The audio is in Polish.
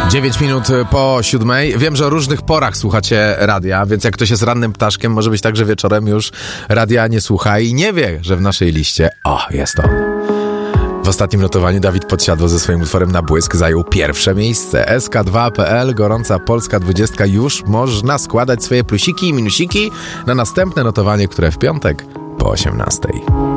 9 minut po 7. Wiem, że o różnych porach słuchacie radia, więc jak ktoś jest rannym ptaszkiem, może być tak, że wieczorem już radia nie słucha i nie wie, że w naszej liście, jest on. W ostatnim notowaniu Dawid Podsiadło ze swoim utworem Na błysk zajął pierwsze miejsce. SK2.pl, gorąca polska 20, już można składać swoje plusiki i minusiki na następne notowanie, które w piątek po 18.